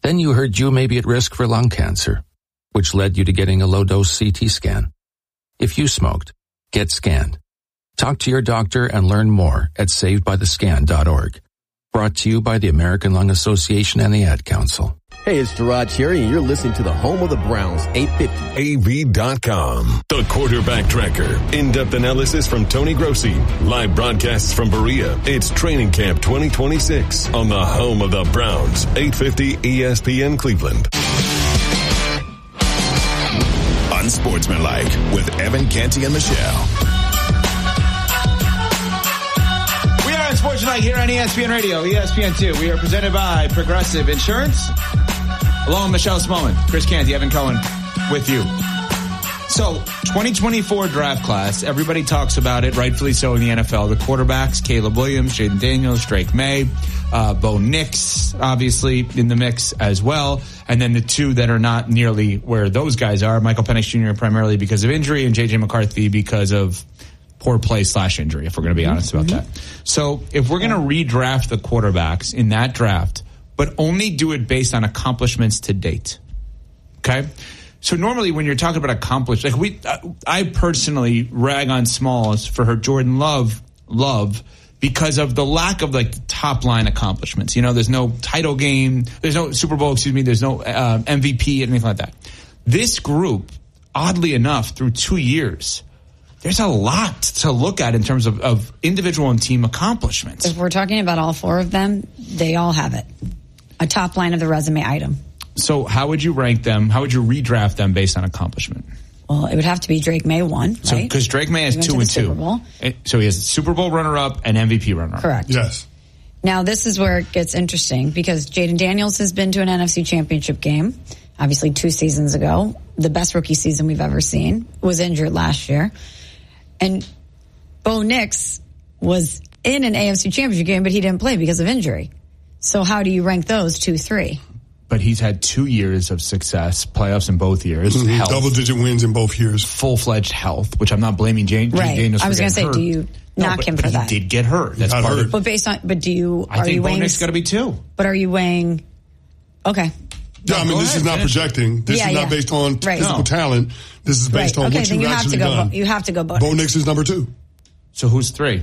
Then you heard you may be at risk for lung cancer, which led you to getting a low-dose CT scan. If you smoked, get scanned. Talk to your doctor and learn more at savedbythescan.org. Brought to you by the American Lung Association and the Ad Council. Hey, it's Gerard Cherry, and you're listening to the home of the Browns, 850. AV.com. The Quarterback Tracker. In-depth analysis from Tony Grossi. Live broadcasts from Berea. It's Training Camp 2026 on the home of the Browns, 850 ESPN Cleveland. Unsportsmanlike with Evan Canty and Michelle. Sports Night here on ESPN Radio, ESPN2. We are presented by Progressive Insurance. Along with Michelle Smallman, Chris Canty, Evan Cohen with you. So, 2024 draft class, everybody talks about it, rightfully so in the NFL. The quarterbacks, Caleb Williams, Jaden Daniels, Drake May, Bo Nix, obviously in the mix as well. And then the two that are not nearly where those guys are, Michael Penix Jr. primarily because of injury and J.J. McCarthy because of poor play / injury, if we're going to be honest about that. So if we're going to redraft the quarterbacks in that draft, but only do it based on accomplishments to date, okay? So normally when you're talking about accomplishments, like I personally rag on Smalls for her Jordan Love because of the lack of like top line accomplishments. You know, there's no title game, there's no Super Bowl, there's no MVP, anything like that. This group, oddly enough, through 2 years, there's a lot to look at in terms of individual and team accomplishments. If we're talking about all four of them, they all have it. A top line of the resume item. So how would you rank them? How would you redraft them based on accomplishment? Well, it would have to be Drake May 1, right? So because Drake May has 2 and 2. So he has Super Bowl runner-up and MVP runner-up. Correct. Yes. Now, this is where it gets interesting because Jaden Daniels has been to an NFC Championship game, obviously 2 seasons ago. The best rookie season we've ever seen. Was injured last year. And Bo Nix was in an AFC Championship game, but he didn't play because of injury. So how do you rank those 2, 3? But he's had 2 years of success, playoffs in both years. Mm-hmm. Double-digit wins in both years. Full-fledged health, which I'm not blaming Daniels for. Right. I was going to say, do you knock him for that? He did get hurt. That's part of it. But based on, but do you, I think Bo Nix got to be 2. But are you weighing, okay. Yeah, I mean, this is not projecting. This is not based on physical talent. This is based on what you've actually done. You have to go Bo Nix. Bo Nix is number 2. So who's 3?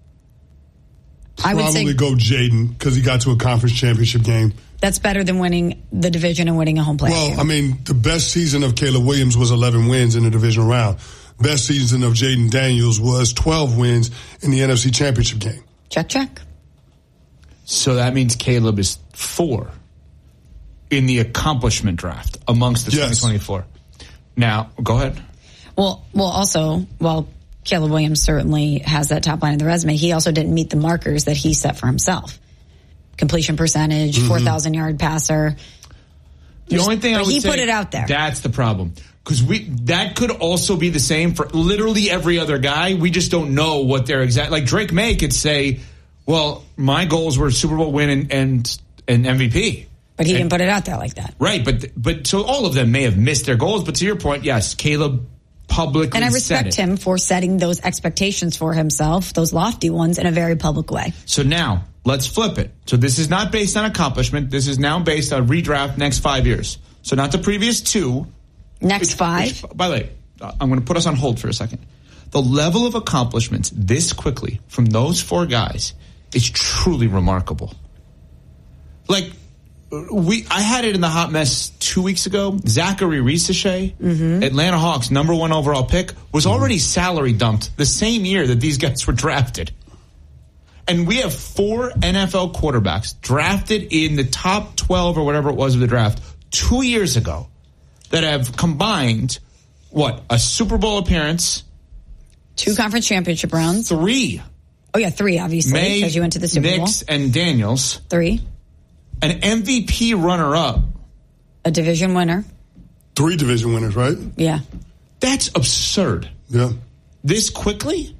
I would say go Jaden because he got to a conference championship game. That's better than winning the division and winning a home playoff game. Well, I mean, the best season of Caleb Williams was 11 wins in the divisional round. Best season of Jaden Daniels was 12 wins in the NFC Championship game. Check. So that means Caleb is 4 in the accomplishment draft amongst the 2024. Now, go ahead. Well, also, while Caleb Williams certainly has that top line of the resume, he also didn't meet the markers that he set for himself. Completion percentage, 4,000-yard passer. The only thing I would say, he put it out there. That's the problem. Because that could also be the same for literally every other guy. We just don't know what their exact... Like Drake May could say, well, my goals were Super Bowl win and MVP. But he didn't put it out there like that. Right, but so all of them may have missed their goals. But to your point, yes, Caleb publicly said it. And I respect him for setting those expectations for himself, those lofty ones, in a very public way. So now, let's flip it. So this is not based on accomplishment. This is now based on redraft next 5 years. So not the previous 2. Next 5. By the way, I'm going to put us on hold for a second. The level of accomplishments this quickly from those 4 guys is truly remarkable. Like, I had it in the hot mess 2 weeks ago. Zachary Risache, Atlanta Hawks #1 overall pick, was already salary dumped the same year that these guys were drafted. And we have 4 NFL quarterbacks drafted in the top 12 or whatever it was of the draft 2 years ago that have combined, a Super Bowl appearance, 2 conference championship rounds, 3. Oh yeah, 3 obviously because you went to the Super Bowl. Nix and Daniels, 3. An MVP runner-up. A division winner. 3 division winners, right? Yeah. That's absurd. Yeah. This quickly?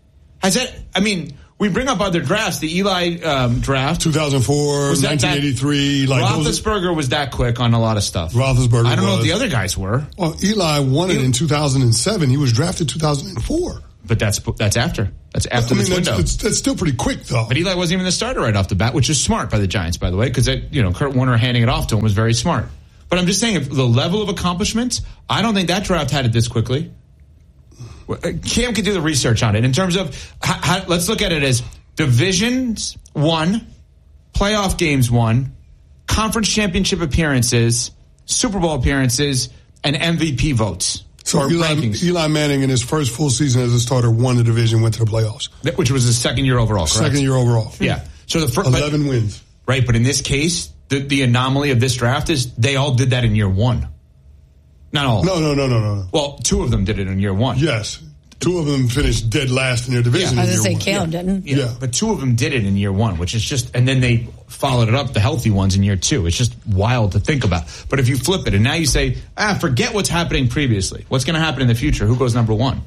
We bring up other drafts. The Eli draft. 2004, 1983. Roethlisberger was that quick on a lot of stuff. Roethlisberger I don't know what the other guys were. Well, Eli won it in 2007. He was drafted 2004. But that's after. That's after this window. That's still pretty quick, though. But Eli wasn't even the starter right off the bat, which is smart by the Giants, by the way, because Kurt Warner handing it off to him was very smart. But I'm just saying, if the level of accomplishments, I don't think that draft had it this quickly. Cam could do the research on it in terms of let's look at it as divisions won, playoff games won, conference championship appearances, Super Bowl appearances, and MVP votes. So Eli Manning in his first full season as a starter won the division, went to the playoffs. Which was his second year overall, correct? Second year overall. Yeah. So 11 wins. Right, but in this case, the anomaly of this draft is they all did that in year one. Not all. No. Well, 2 of them did it in year one. Yes. 2 of them finished dead last in their division. I was going to say Caleb didn't. Yeah. But 2 of them did it in year one, which is just, and then they followed it up, the healthy ones, in year 2. It's just wild to think about. But if you flip it and now you say, forget what's happening previously. What's going to happen in the future? Who goes number 1?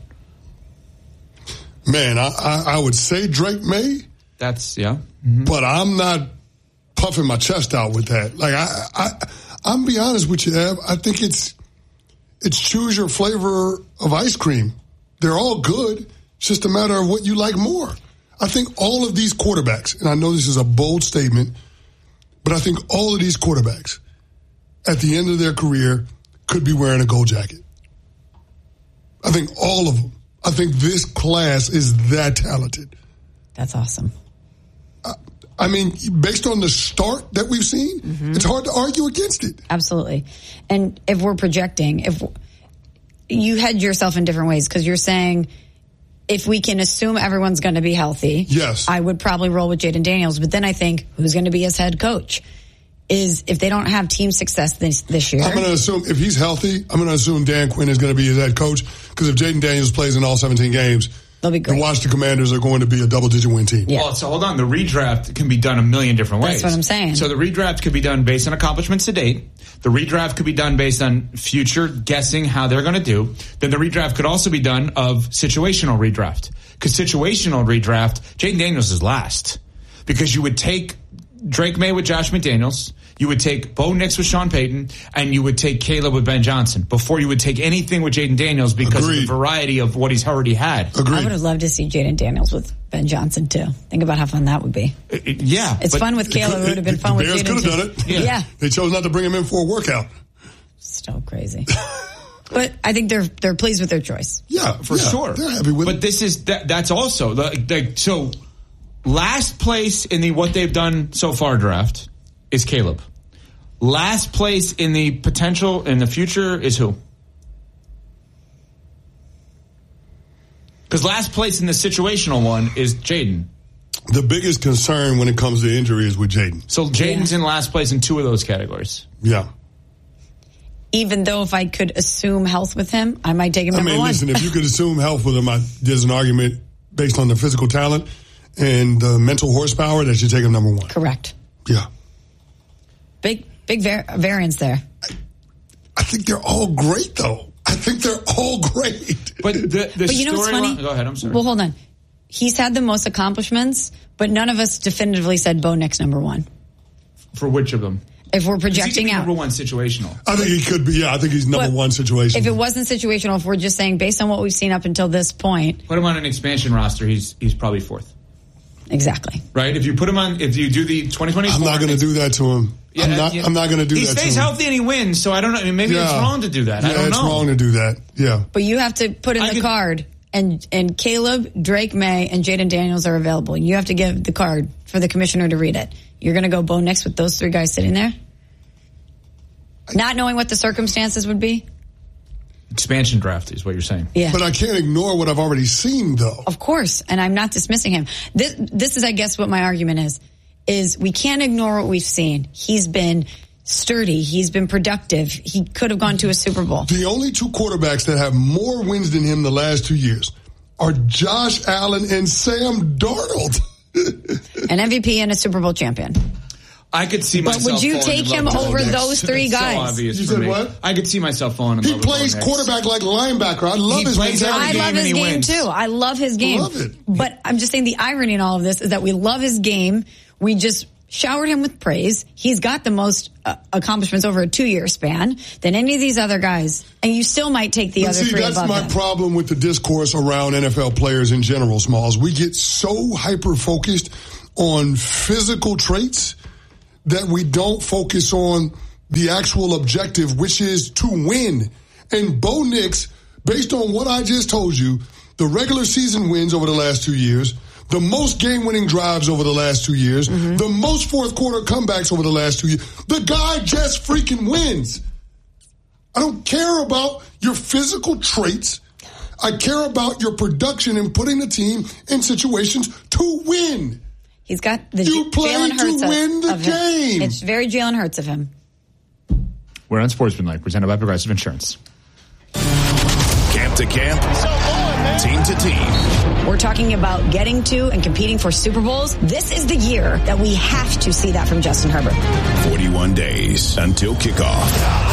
Man, I would say Drake May. That's, yeah. Mm-hmm. But I'm not puffing my chest out with that. Like, I'm be honest with you, Ev. I think it's choose your flavor of ice cream. They're all good. It's just a matter of what you like more. I think all of these quarterbacks, and I know this is a bold statement, but I think all of these quarterbacks at the end of their career could be wearing a gold jacket. I think all of them. I think this class is that talented. That's awesome. I mean, based on the start that we've seen, It's hard to argue against it. Absolutely. And if we're projecting, if you head yourself in different ways, because you're saying if we can assume everyone's going to be healthy, yes, I would probably roll with Jayden Daniels. But then I think who's going to be his head coach? Is if they don't have team success this year. I'm going to assume if he's healthy, I'm going to assume Dan Quinn is going to be his head coach, because if Jayden Daniels plays in all 17 games, they'll be great. The Washington Commanders are going to be a double-digit win team. Yeah. Well, so hold on. The redraft can be done a million different ways. That's what I'm saying. So the redraft could be done based on accomplishments to date. The redraft could be done based on future guessing how they're going to do. Then the redraft could also be done of situational redraft. Because situational redraft, Jayden Daniels is last. Because you would take Drake May with Josh McDaniels, you would take Bo Nix with Sean Payton, and you would take Caleb with Ben Johnson before you would take anything with Jayden Daniels because of the variety of what he's already had. I would have loved to see Jayden Daniels with Ben Johnson, too. Think about how fun that would be. Yeah. It's fun with Caleb. It would have been fun with Jayden. The Bears could have done it. Yeah. They chose not to bring him in for a workout. Still crazy. But I think they're pleased with their choice. Yeah, for sure. They're happy with it. But this is that's also so last place in the what they've done so far draft is Caleb. Last place in the potential in the future is who? Because last place in the situational one is Jayden. The biggest concern when it comes to injury is with Jayden. So Jaden's in last place in 2 of those categories. Yeah. Even though if I could assume health with him, I might take him number 1. Listen, if you could assume health with him, there's an argument based on the physical talent and the mental horsepower that you take him number 1. Correct. Yeah. Big variance there. I think they're all great, though. I think they're all great. But the you know what's funny? Go ahead, I'm sorry. Well, hold on. He's had the most accomplishments, but none of us definitively said Bo Nix number 1. For which of them? If we're projecting out. Number 1 situational. I think he could be, I think he's number 1 situational. If it wasn't situational, if we're just saying based on what we've seen up until this point. Put him on an expansion roster, he's probably 4th. Exactly. Right? If you put him on, if you do the 2024. I'm not going to do that to him. Yeah, I'm not going to do that to him. He stays healthy and he wins, so I don't know. Maybe it's wrong to do that. I don't know. It's wrong to do that. Yeah. But you have to put in the card, and Caleb, Drake May, and Jayden Daniels are available. You have to give the card for the commissioner to read it. You're going to go Bo Nix with those 3 guys sitting there? Not knowing what the circumstances would be? Expansion draft is what you're saying. Yeah. But I can't ignore what I've already seen, though. Of course, and I'm not dismissing him. This is, I guess, what my argument is we can't ignore what we've seen. He's been sturdy. He's been productive. He could have gone to a Super Bowl. The only 2 quarterbacks that have more wins than him the last 2 years are Josh Allen and Sam Darnold. An MVP and a Super Bowl champion. I could see myself. But would you take him over those 3 guys? So obvious you for said me. what? I could see myself falling in love with Bo Nix. He plays quarterback like linebacker. I love his game. I love his game too. I love his game. Love it. But I'm just saying the irony in all of this is that we love his game. We just showered him with praise. He's got the most accomplishments over a 2-year span than any of these other guys. And you still might take the other three above him. That's my problem with the discourse around NFL players in general, Smalls. We get so hyper-focused on physical traits that we don't focus on the actual objective, which is to win. And Bo Nix, based on what I just told you, the regular season wins over the last 2 years, the most game-winning drives over the last 2 years, the most fourth-quarter comebacks over the last 2 years. The guy just freaking wins. I don't care about your physical traits. I care about your production and putting the team in situations to win. He's got the you play Jalen Hurts to win the game. It's very Jalen Hurts of him. We're on Sportsmanlike, presented by Progressive Insurance. Camp to camp, team to team. We're talking about getting to and competing for Super Bowls. This is the year that we have to see that from Justin Herbert. 41 days until kickoff.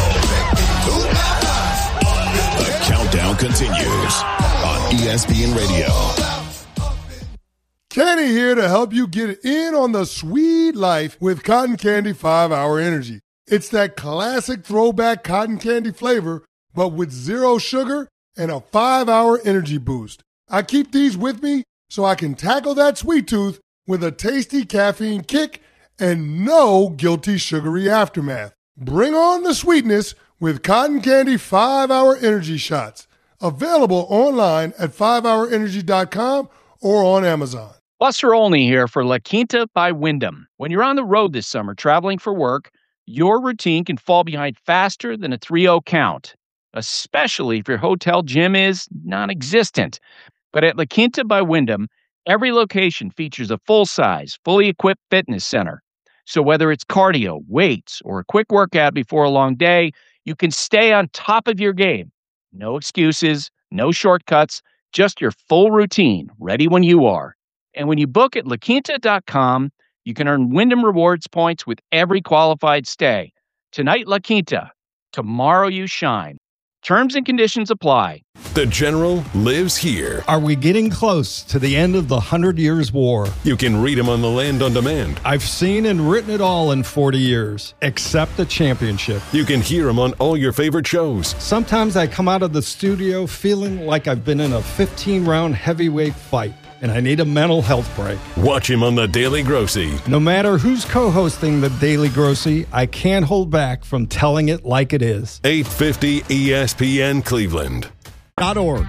The countdown continues on ESPN Radio. Kenny here to help you get in on the sweet life with Cotton Candy 5-Hour Energy. It's that classic throwback cotton candy flavor, but with 0 sugar and a 5-hour energy boost. I keep these with me so I can tackle that sweet tooth with a tasty caffeine kick and no guilty sugary aftermath. Bring on the sweetness with Cotton Candy 5-Hour Energy Shots. Available online at 5hourenergy.com or on Amazon. Buster Olney here for La Quinta by Wyndham. When you're on the road this summer traveling for work, your routine can fall behind faster than a 3-0 count, especially if your hotel gym is non-existent. But at La Quinta by Wyndham, every location features a full-size, fully equipped fitness center. So whether it's cardio, weights, or a quick workout before a long day, you can stay on top of your game. No excuses, no shortcuts, just your full routine, ready when you are. And when you book at LaQuinta.com, you can earn Wyndham Rewards points with every qualified stay. Tonight, La Quinta. Tomorrow, you shine. Terms and conditions apply. The General lives here. Are we getting close to the end of the 100 Years' War? You can read him on the Land on Demand. I've seen and written it all in 40 years, except the championship. You can hear him on all your favorite shows. Sometimes I come out of the studio feeling like I've been in a 15-round heavyweight fight, and I need a mental health break. Watch him on The Daily Grossy. No matter who's co-hosting The Daily Grossy, I can't hold back from telling it like it is. 850 ESPN Cleveland. .org.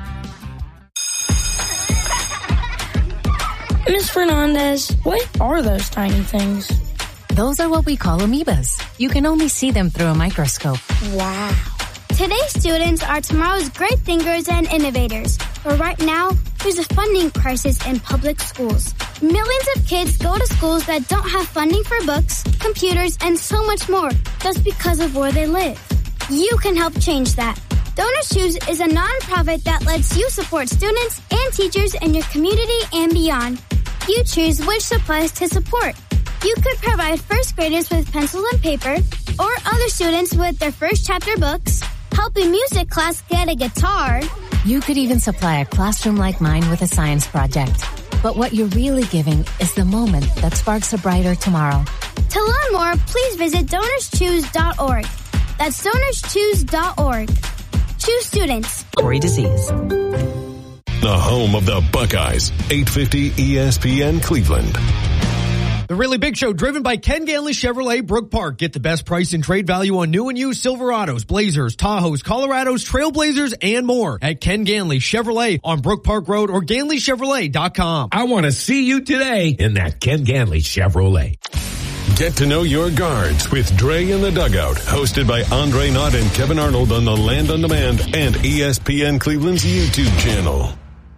Ms. Fernandez, what are those tiny things? Those are what we call amoebas. You can only see them through a microscope. Wow. Today's students are tomorrow's great thinkers and innovators. But right now, there's a funding crisis in public schools. Millions of kids go to schools that don't have funding for books, computers, and so much more, just because of where they live. You can help change that. Donors Choose is a nonprofit that lets you support students and teachers in your community and beyond. You choose which supplies to support. You could provide first graders with pencils and paper, or other students with their first chapter books, help a music class get a guitar. You could even supply a classroom like mine with a science project. But what you're really giving is the moment that sparks a brighter tomorrow. To learn more, please visit DonorsChoose.org. That's DonorsChoose.org. Choose students. Corey disease. The home of the Buckeyes. 850 ESPN Cleveland. The Really Big Show, driven by Ken Ganley Chevrolet, Brook Park. Get the best price and trade value on new and used Silverados, Blazers, Tahoes, Colorados, Trailblazers, and more at Ken Ganley Chevrolet on Brook Park Road or GanleyChevrolet.com. I want to see you today in that Ken Ganley Chevrolet. Get to know your guards with Dre in the Dugout, hosted by Andre Knott and Kevin Arnold on the Land on Demand and ESPN Cleveland's YouTube channel.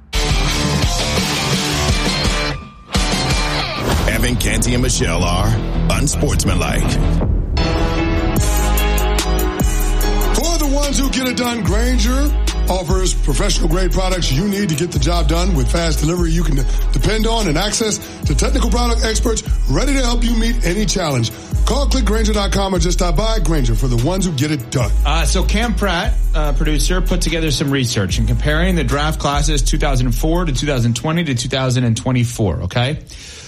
Evan, Canty, and Michelle are unsportsmanlike. For the ones who get it done, Grainger offers professional-grade products you need to get the job done with fast delivery you can depend on and access to technical product experts ready to help you meet any challenge. Call clickgrainger.com or just stop by. Grainger, for the ones who get it done. So Cam Pratt, producer, put together some research and comparing the draft classes 2004 to 2020 to 2024, okay?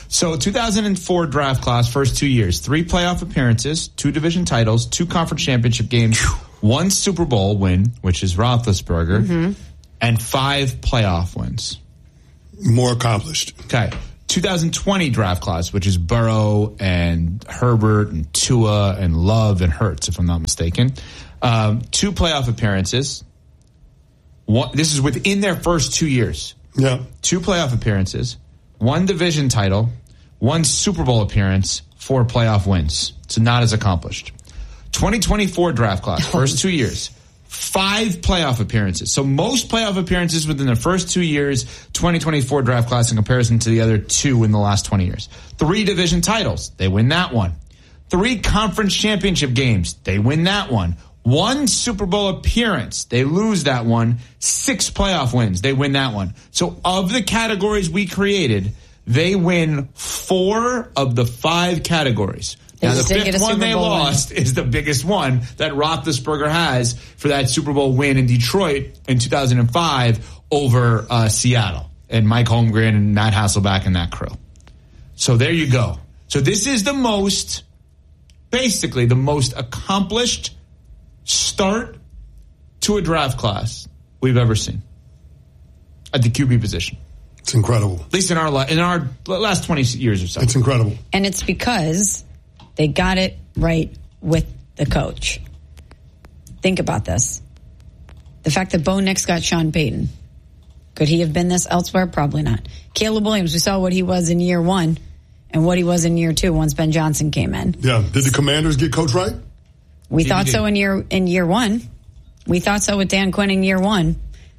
So 2004 draft class, first 2 years, 3 playoff appearances, 2 division titles, 2 conference championship games, 1 Super Bowl win, which is Roethlisberger, and 5 playoff wins. More accomplished. Okay. 2020 draft class, which is Burrow and Herbert and Tua and Love and Hurts, if I'm not mistaken. 2 playoff appearances. This is within their first 2 years. Yeah. 2 playoff appearances, 1 division title, 1 Super Bowl appearance, 4 playoff wins. So not as accomplished. 2024 draft class, first 2 years, 5 playoff appearances. So most playoff appearances within the first 2 years, 2024 draft class in comparison to the other 2 in the last 20 years. 3 division titles. They win that one. 3 conference championship games. They win that one. 1 Super Bowl appearance. They lose that one. 6 playoff wins. They win that one. So of the categories we created, they win 4 of the 5 categories. Now, the 5th one they lost is the biggest one that Roethlisberger has for that Super Bowl win in Detroit in 2005 over Seattle and Mike Holmgren and Matt Hasselbeck and that crew. So there you go. So this is basically the most accomplished start to a draft class we've ever seen at the QB position. It's incredible. At least in our last 20 years or so. It's incredible. And it's because they got it right with the coach. Think about this. The fact that Bo Nix got Sean Payton. Could he have been this elsewhere? Probably not. Caleb Williams, we saw what he was in year 1 and what he was in year 2 once Ben Johnson came in. Yeah. Did the Commanders get Coach right? We thought so in year 1. We thought so with Dan Quinn in year 1.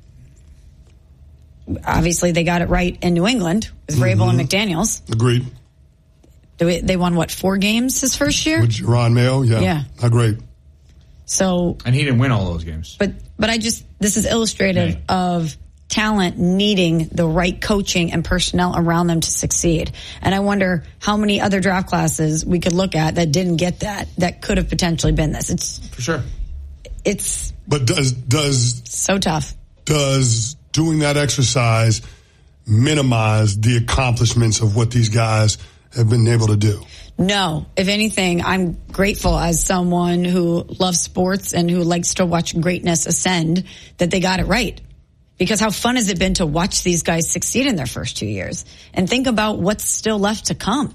Obviously, they got it right in New England with Vrabel and McDaniels. Agreed. They won, 4 games his first year? With Jerron Mayo, yeah. Not great. So, and he didn't win all those games. But this is illustrative of talent needing the right coaching and personnel around them to succeed. And I wonder how many other draft classes we could look at that didn't get that could have potentially been this. It's for sure. But does so tough. Does doing that exercise minimize the accomplishments of what these guys have been able to do? No. If anything, I'm grateful as someone who loves sports and who likes to watch greatness ascend that they got it right. Because how fun has it been to watch these guys succeed in their first 2 years? And think about what's still left to come.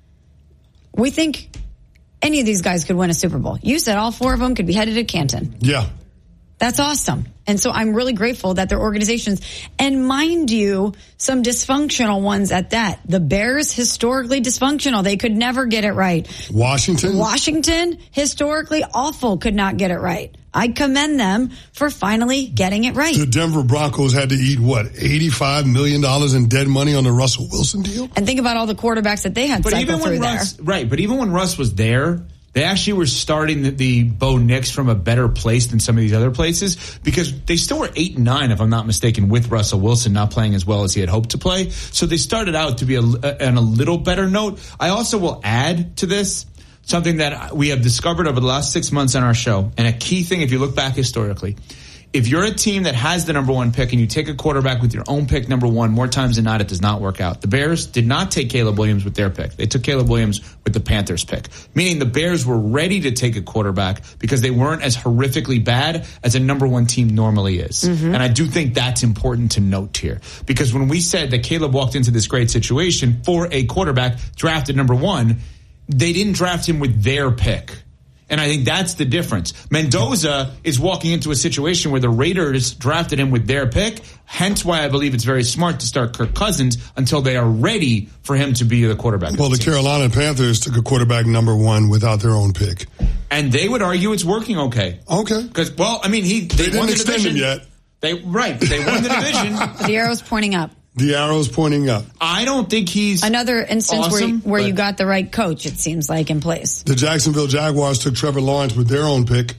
We think any of these guys could win a Super Bowl. You said all 4 of them could be headed to Canton. Yeah. That's awesome. And so I'm really grateful that their organizations, and mind you, some dysfunctional ones at that. The Bears, historically dysfunctional. They could never get it right. Washington, historically awful, could not get it right. I commend them for finally getting it right. The Denver Broncos had to eat, $85 million in dead money on the Russell Wilson deal? And think about all the quarterbacks that they had cycle through there. Right, but even when Russ was there, they actually were starting the Bo Nix from a better place than some of these other places because they still were 8-9, if I'm not mistaken, with Russell Wilson not playing as well as he had hoped to play. So they started out to be on a little better note. I also will add to this something that we have discovered over the last 6 months on our show, and a key thing if you look back historically. If you're a team that has the number 1 pick and you take a quarterback with your own pick number 1, more times than not, it does not work out. The Bears did not take Caleb Williams with their pick. They took Caleb Williams with the Panthers pick, meaning the Bears were ready to take a quarterback because they weren't as horrifically bad as a number 1 team normally is. And I do think that's important to note here because when we said that Caleb walked into this great situation for a quarterback drafted number 1, they didn't draft him with their pick. And I think that's the difference. Mendoza is walking into a situation where the Raiders drafted him with their pick, hence why I believe it's very smart to start Kirk Cousins until they are ready for him to be the quarterback. Well, the Carolina Panthers took a quarterback number 1 without their own pick. And they would argue it's working okay. Okay. Because, they didn't won the extend division. him yet. They won the division. The arrow's pointing up. The arrow's pointing up. I don't think he's another instance awesome, where you got the right coach, it seems like, in place. The Jacksonville Jaguars took Trevor Lawrence with their own pick.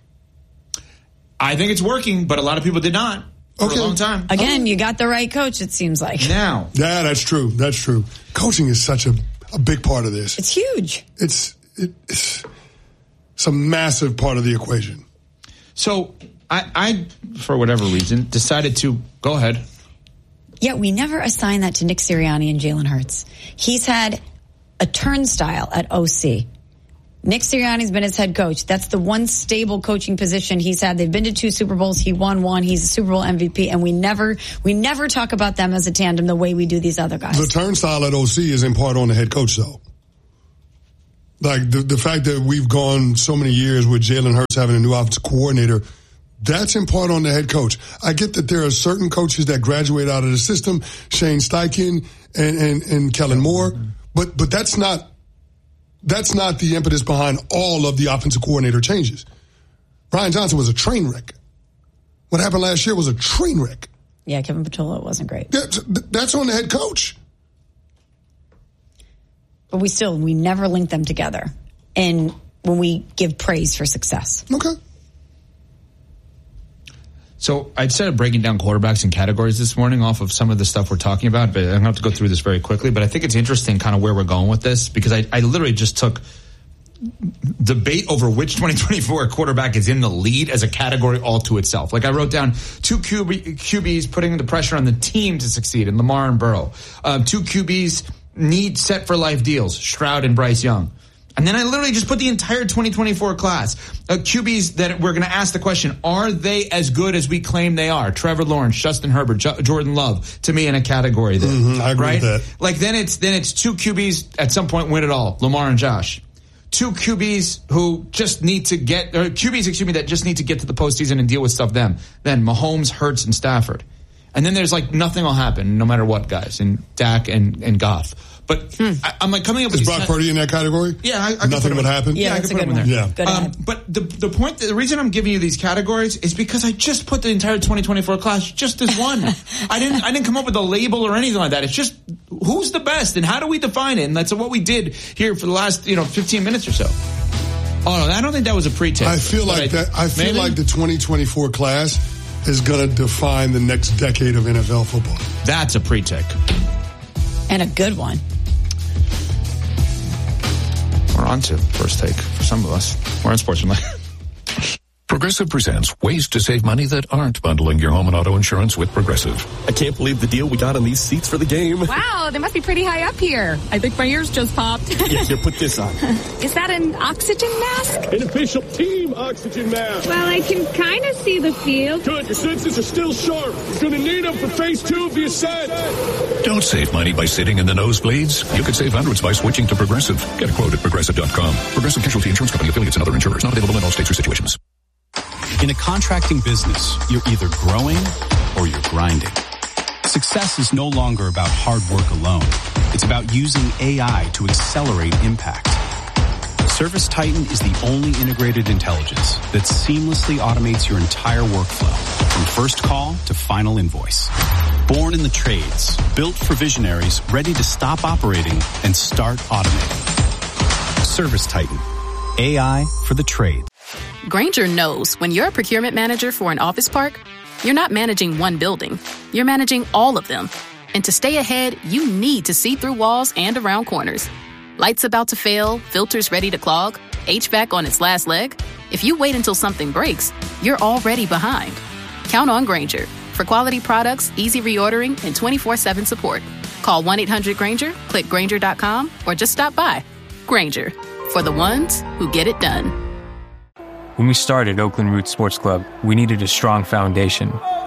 I think it's working, but a lot of people did not for a long time. Again, you got the right coach, it seems like. Now. Yeah, that's true. That's true. Coaching is such a big part of this. It's huge. It's a massive part of the equation. So I for whatever reason, decided to go ahead. Yeah, we never assigned that to Nick Sirianni and Jalen Hurts. He's had a turnstile at OC. Nick Sirianni's been his head coach. That's the one stable coaching position he's had. They've been to 2 Super Bowls. He won 1. He's a Super Bowl MVP, and we never talk about them as a tandem the way we do these other guys. The turnstile at OC is in part on the head coach, though. Like the fact that we've gone so many years with Jalen Hurts having a new offensive coordinator, that's in part on the head coach. I get that there are certain coaches that graduate out of the system, Shane Steichen and Kellen Moore, but that's not the impetus behind all of the offensive coordinator changes. Brian Johnson was a train wreck. What happened last year was a train wreck. Yeah, Kevin Patullo wasn't great. That's on the head coach. But we never link them together. And when we give praise for success. Okay. So I started breaking down quarterbacks in categories this morning off of some of the stuff we're talking about, but I'm going to have to go through this very quickly. But I think it's interesting kind of where we're going with this, because I literally just took debate over which 2024 quarterback is in the lead as a category all to itself. Like I wrote down 2 QBs putting the pressure on the team to succeed in Lamar and Burrow. 2 QBs need set for life deals, Stroud and Bryce Young. And then I literally just put the entire 2024 class. QBs that we're going to ask the question, are they as good as we claim they are? Trevor Lawrence, Justin Herbert, Jordan Love, to me in a category there. I agree with that. Like then it's 2 QBs at some point win it all, Lamar and Josh. 2 QBs who just need to get, or QBs, that just need to get to the postseason and deal with stuff then Mahomes, Hurts, and Stafford. And then there's like nothing will happen no matter what, guys, and Dak and Goff. But I'm like coming up with... Is Brock Purdy in that category? Yeah. I nothing would happen? Yeah, I could put him in there. Yeah. But the reason I'm giving you these categories is because I just put the entire 2024 class just as one. I didn't come up with a label or anything like that. It's just who's the best and how do we define it? And that's what we did here for the last 15 minutes or so. Oh, no, I don't think that was a pre-tip. I feel like the 2024 class is going to define the next decade of NFL football. That's a pre-tick. And a good one. We're on to first take for some of us. We're on Sportsmanlike. Progressive presents ways to save money that aren't bundling your home and auto insurance with Progressive. I can't believe the deal we got on these seats for the game. Wow, they must be pretty high up here. I think my ears just popped. Yeah, here, put this on. Is that an oxygen mask? An official team oxygen mask. Well, I can kind of see the field. Good, your senses are still sharp. You're going to need them for phase 2 of the ascent. Don't save money by sitting in the nosebleeds. You could save hundreds by switching to Progressive. Get a quote at Progressive.com. Progressive Casualty Insurance Company, affiliates, and other insurers. Not available in all states or situations. In a contracting business, you're either growing or you're grinding. Success is no longer about hard work alone. It's about using AI to accelerate impact. ServiceTitan is the only integrated intelligence that seamlessly automates your entire workflow, from first call to final invoice. Born in the trades, built for visionaries ready to stop operating and start automating. ServiceTitan, AI for the trades. Grainger knows when you're a procurement manager for an office park, you're not managing one building, you're managing all of them. And to stay ahead, you need to see through walls and around corners. Lights about to fail, filters ready to clog, HVAC on its last leg. If you wait until something breaks, you're already behind. Count on Grainger for quality products, easy reordering, and 24/7 support. Call 1-800-GRAINGER, click Grainger.com, or just stop by. Grainger, for the ones who get it done. When we started Oakland Roots Sports Club, we needed a strong foundation.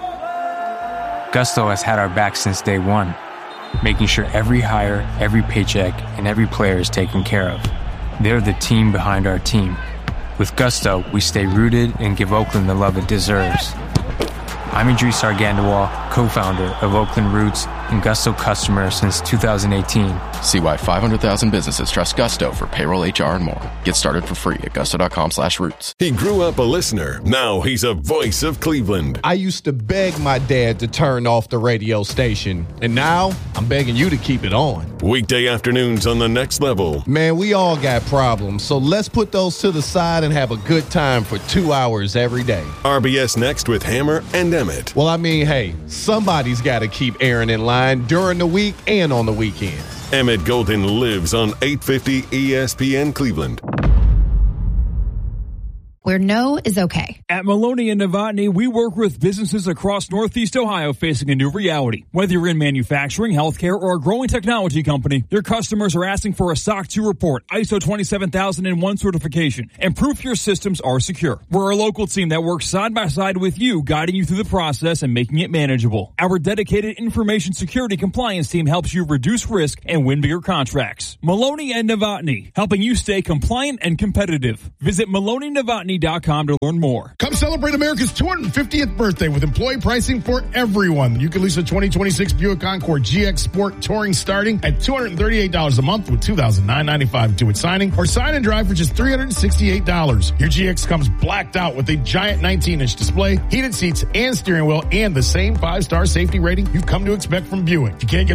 Gusto has had our back since day one, making sure every hire, every paycheck, and every player is taken care of. They're the team behind our team. With Gusto, we stay rooted and give Oakland the love it deserves. I'm Idris Argandawal, co-founder of Oakland Roots and Gusto customer since 2018. See why 500,000 businesses trust Gusto for payroll, HR, and more. Get started for free at gusto.com/roots. He grew up a listener. Now he's a voice of Cleveland. I used to beg my dad to turn off the radio station, and now I'm begging you to keep it on. Weekday afternoons on The Next Level. Man, we all got problems, so let's put those to the side and have a good time for 2 hours every day. RBS Next with Hammer and Emmett. Well, I mean, hey, somebody's got to keep Aaron in line during the week and on the weekends. Emmett Golden lives on 850 ESPN Cleveland. where no is okay. At Maloney and Novotny, we work with businesses across Northeast Ohio facing a new reality. Whether you're in manufacturing, healthcare, or a growing technology company, your customers are asking for a SOC 2 report, ISO 27001 certification, and proof your systems are secure. We're a local team that works side by side with you, guiding you through the process and making it manageable. Our dedicated information security compliance team helps you reduce risk and win bigger contracts. Maloney and Novotny, helping you stay compliant and competitive. Visit MaloneyNovotny.com to learn more. Come celebrate America's 250th birthday with employee pricing for everyone. You can lease a 2026 Buick Encore GX Sport Touring starting at $238 a month with $2,995 due at signing, or sign and drive for just $368. Your GX comes blacked out with a giant 19-inch display, heated seats, and steering wheel, and the same 5-star safety rating you've come to expect from Buick. If you can't get